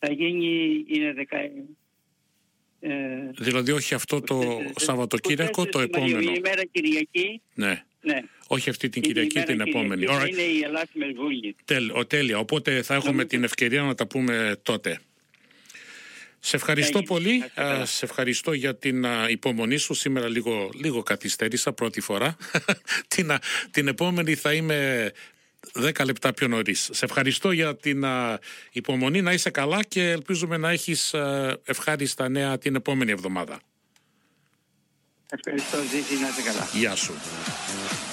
Θα γίνει, είναι δηλαδή όχι αυτό το Σαββατοκύριακο, το επόμενο. Η ημέρα Κυριακή. Ναι. Ναι. Όχι αυτή την Κυριακή, την επόμενη. Θα είναι η Ελλάδα Μελβούνι. Τέλεια. Οπότε θα έχουμε την ευκαιρία να τα πούμε τότε. Σε ευχαριστώ πολύ. Σε ευχαριστώ για την υπομονή σου. Σήμερα λίγο καθυστέρησα πρώτη φορά. Την επόμενη θα είμαι 10 λεπτά πιο νωρίς. Σε ευχαριστώ για την υπομονή. Να είσαι καλά και ελπίζουμε να έχεις ευχάριστα νέα την επόμενη εβδομάδα. Ευχαριστώ, Ζήση, να είσαι καλά. Γεια σου.